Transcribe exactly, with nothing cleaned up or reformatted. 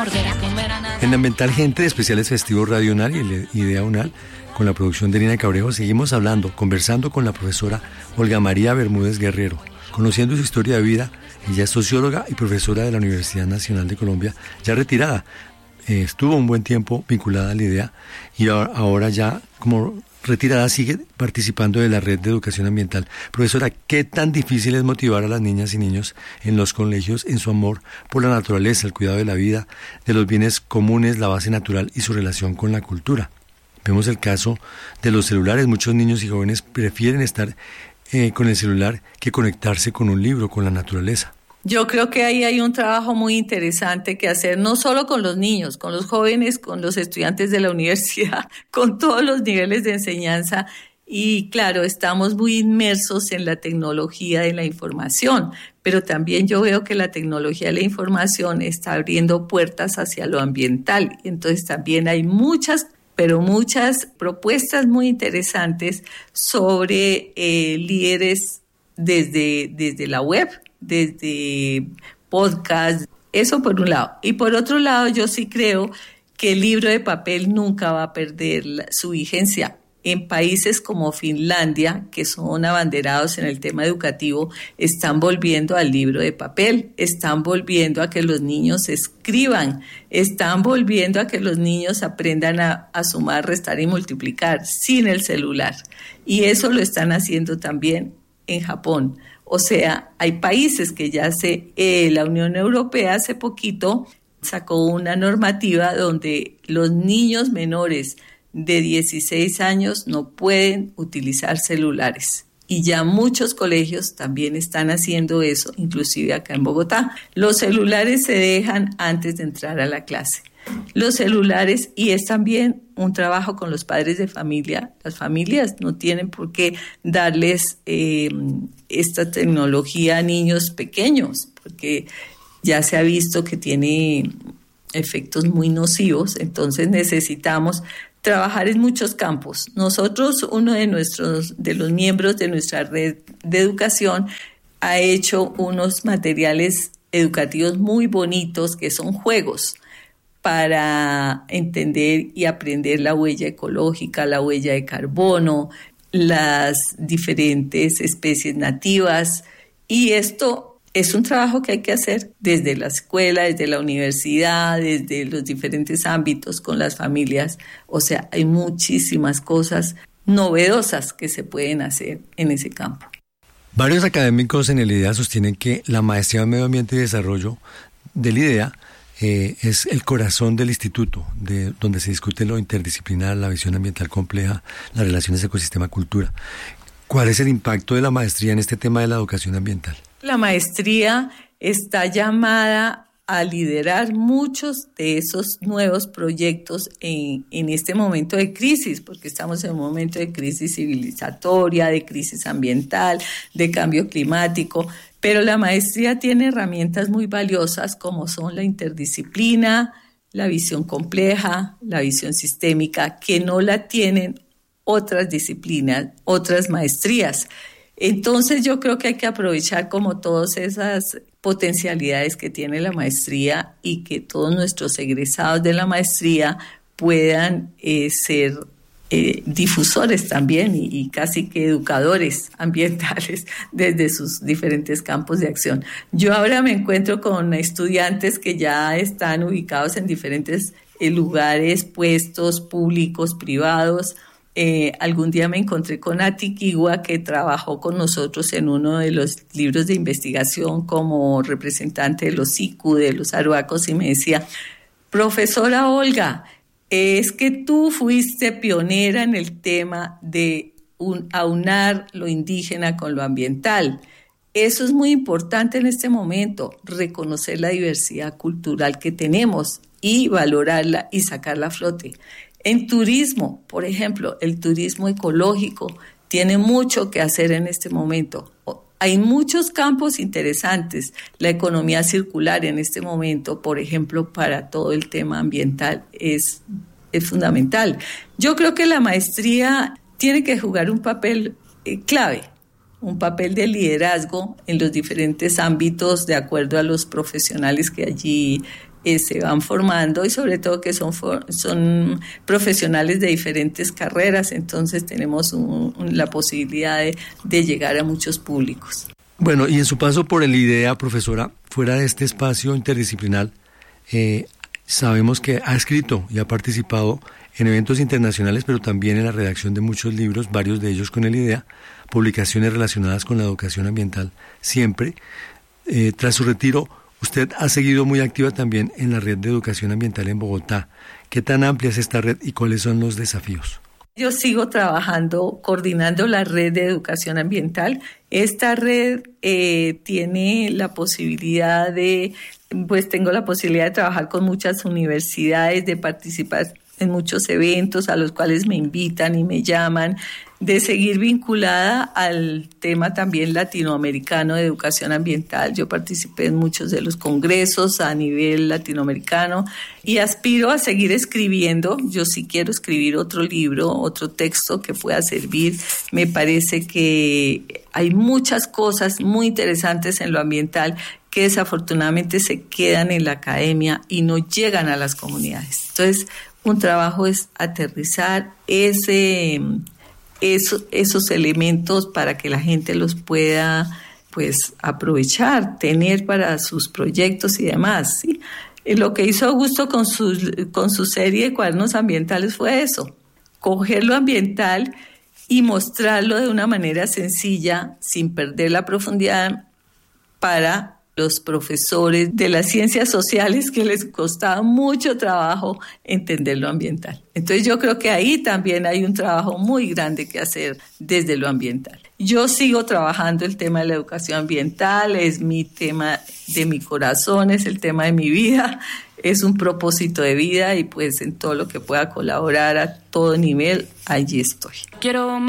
En Ambiental Gente de Especiales Festivos Radio UNAL y Idea UNAL, con la producción de Lina Cabrejo, seguimos hablando, conversando con la profesora Olga María Bermúdez Guerrero, conociendo su historia de vida. Ella es socióloga y profesora de la Universidad Nacional de Colombia, ya retirada. Eh, estuvo un buen tiempo vinculada a la idea y ahora ya como retirada sigue participando de la red de educación ambiental. Profesora, ¿qué tan difícil es motivar a las niñas y niños en los colegios en su amor por la naturaleza, el cuidado de la vida, de los bienes comunes, la base natural y su relación con la cultura? Vemos el caso de los celulares. Muchos niños y jóvenes prefieren estar eh, con el celular que conectarse con un libro, con la naturaleza. Yo creo que ahí hay un trabajo muy interesante que hacer, no solo con los niños, con los jóvenes, con los estudiantes de la universidad, con todos los niveles de enseñanza. Y claro, estamos muy inmersos en la tecnología de la información, pero también yo veo que la tecnología de la información está abriendo puertas hacia lo ambiental. Entonces también hay muchas, pero muchas propuestas muy interesantes sobre eh, líderes desde, desde la web, desde podcast, eso por un lado. Y por otro lado, yo sí creo que el libro de papel nunca va a perder la, su vigencia. En países como Finlandia, que son abanderados en el tema educativo, están volviendo al libro de papel, están volviendo a que los niños escriban, están volviendo a que los niños aprendan a, a sumar, restar y multiplicar sin el celular. Y eso lo están haciendo también en Japón. O sea, hay países que ya se, eh, la Unión Europea hace poquito sacó una normativa donde los niños menores de dieciséis años no pueden utilizar celulares. Y ya muchos colegios también están haciendo eso, inclusive acá en Bogotá. Los celulares se dejan antes de entrar a la clase. Los celulares, y es también un trabajo con los padres de familia. Las familias no tienen por qué darles eh, esta tecnología a niños pequeños, porque ya se ha visto que tiene efectos muy nocivos. Entonces necesitamos trabajar en muchos campos. Nosotros, uno de nuestros, de los miembros de nuestra red de educación, ha hecho unos materiales educativos muy bonitos que son juegos para entender y aprender la huella ecológica, la huella de carbono, las diferentes especies nativas. Y esto es un trabajo que hay que hacer desde la escuela, desde la universidad, desde los diferentes ámbitos con las familias. O sea, hay muchísimas cosas novedosas que se pueden hacer en ese campo. Varios académicos en el IDEA sostienen que la maestría en Medio Ambiente y Desarrollo del IDEA Eh, es el corazón del instituto, de donde se discute lo interdisciplinar, la visión ambiental compleja, las relaciones ecosistema-cultura. ¿Cuál es el impacto de la maestría en este tema de la educación ambiental? La maestría está llamada a liderar muchos de esos nuevos proyectos en, en este momento de crisis, porque estamos en un momento de crisis civilizatoria, de crisis ambiental, de cambio climático. Pero la maestría tiene herramientas muy valiosas como son la interdisciplina, la visión compleja, la visión sistémica, que no la tienen otras disciplinas, otras maestrías. Entonces yo creo que hay que aprovechar como todas esas potencialidades que tiene la maestría y que todos nuestros egresados de la maestría puedan eh, ser Eh, difusores también y, y casi que educadores ambientales desde sus diferentes campos de acción. Yo ahora me encuentro con estudiantes que ya están ubicados en diferentes eh, lugares, puestos públicos, privados. Eh, algún día me encontré con Ati Kiwa, que trabajó con nosotros en uno de los libros de investigación como representante de los I C U, de los Arhuacos, y me decía, profesora Olga, es que tú fuiste pionera en el tema de un, aunar lo indígena con lo ambiental. Eso es muy importante en este momento, reconocer la diversidad cultural que tenemos y valorarla y sacarla a flote. En turismo, por ejemplo, el turismo ecológico tiene mucho que hacer en este momento. Hay muchos campos interesantes. La economía circular en este momento, por ejemplo, para todo el tema ambiental es, es fundamental. Yo creo que la maestría tiene que jugar un papel eh, clave, un papel de liderazgo en los diferentes ámbitos de acuerdo a los profesionales que allí eh, se van formando y sobre todo que son, for, son profesionales de diferentes carreras, entonces tenemos un, un, la posibilidad de, de llegar a muchos públicos. Bueno, y en su paso por el IDEA, profesora, fuera de este espacio interdisciplinar, eh, sabemos que ha escrito y ha participado en eventos internacionales, pero también en la redacción de muchos libros, varios de ellos con el IDEA, publicaciones relacionadas con la educación ambiental, siempre. Eh, tras su retiro, usted ha seguido muy activa también en la red de educación ambiental en Bogotá. ¿Qué tan amplia es esta red y cuáles son los desafíos? Yo sigo trabajando, coordinando la red de educación ambiental. Esta red eh, tiene la posibilidad de, pues tengo la posibilidad de trabajar con muchas universidades, de participar en muchos eventos a los cuales me invitan y me llaman, de seguir vinculada al tema también latinoamericano de educación ambiental. Yo participé en muchos de los congresos a nivel latinoamericano y aspiro a seguir escribiendo. Yo sí quiero escribir otro libro, otro texto que pueda servir. Me parece que hay muchas cosas muy interesantes en lo ambiental que desafortunadamente se quedan en la academia y no llegan a las comunidades. Entonces, un trabajo es aterrizar ese, esos, esos elementos para que la gente los pueda pues, aprovechar, tener para sus proyectos y demás, ¿sí? Lo que hizo Augusto con su, con su serie de cuadernos ambientales fue eso, coger lo ambiental y mostrarlo de una manera sencilla, sin perder la profundidad, para los profesores de las ciencias sociales que les costaba mucho trabajo entender lo ambiental. Entonces yo creo que ahí también hay un trabajo muy grande que hacer desde lo ambiental. Yo sigo trabajando el tema de la educación ambiental, es mi tema de mi corazón, es el tema de mi vida, es un propósito de vida y pues en todo lo que pueda colaborar a todo nivel, allí estoy. Quiero